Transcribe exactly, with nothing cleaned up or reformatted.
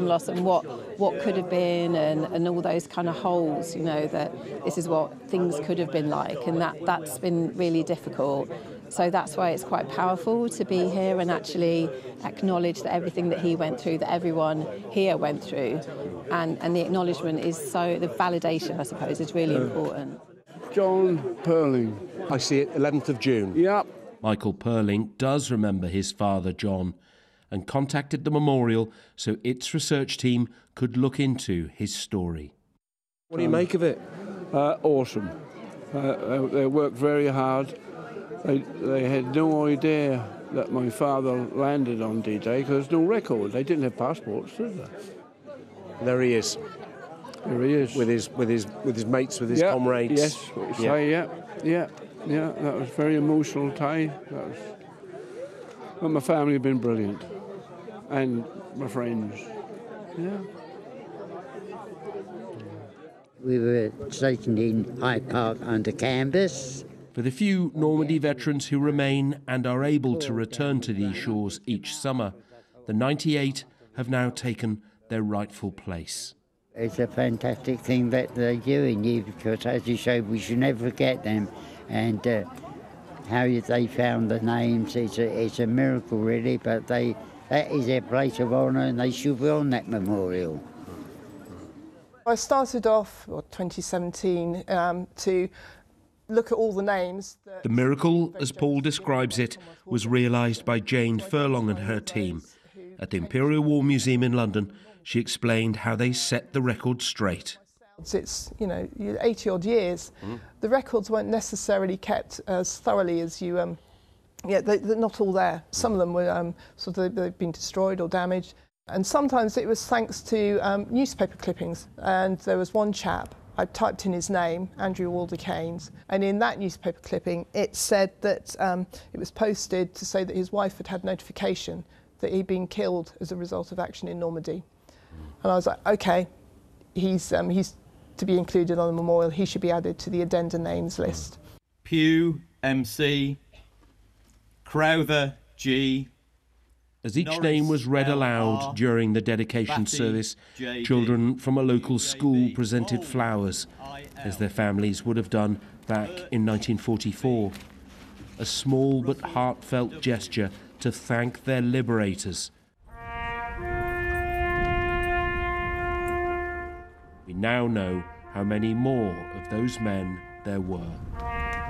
loss and what what could have been, and, and all those kind of holes, you know, that this is what things could have been like, and that, that's been really difficult. So that's why it's quite powerful to be here and actually acknowledge that everything that he went through, that everyone here went through, and, and the acknowledgement is so, the validation, I suppose, is really important. John Perling. I see it, eleventh of June. Yep. Michael Perling does remember his father, John, and contacted the memorial so its research team could look into his story. What do you um, make of it? Uh, awesome. Uh, they, they worked very hard. They, they had no idea that my father landed on D-Day because there's no record. They didn't have passports, did they? There he is. There he is. With his with his with his mates, with his yeah, comrades. Yes, what you yeah. say, yeah, yeah, yeah. That was a very emotional day. That was. But my family have been brilliant, and my friends. Yeah. We were stationed in Hyde Park under canvas. For the few Normandy veterans who remain and are able to return to these shores each summer, the ninety-eight have now taken their rightful place. It's a fantastic thing that they're doing here, because as you say, we should never forget them, and uh, how they found the names, it's a, it's a miracle really, but they that is their place of honour and they should be on that memorial. I started off, well, twenty seventeen, um, to look at all the names. The miracle, as Paul describes it, was realised by Jane Furlong and her team. At the Imperial War Museum in London, she explained how they set the record straight. It's, you know, eighty odd years. Mm. The records weren't necessarily kept as thoroughly as you, um, yeah, they, they're not all there. Some of them were um, sort of, they've been destroyed or damaged. And sometimes it was thanks to um, newspaper clippings. And there was one chap, I typed in his name, Andrew Walder Keynes, and in that newspaper clipping it said that um, it was posted to say that his wife had had notification that he'd been killed as a result of action in Normandy. And I was like, okay, he's, um, he's to be included on the memorial, he should be added to the addenda names list. Pugh, M C, Crowther, G. As each Norris, name was read aloud L R, during the dedication Batty, service, J D, children from a local school J B, presented O, flowers, I L, as their families would have done back in nineteen forty-four. A small but heartfelt gesture to thank their liberators. We now know how many more of those men there were.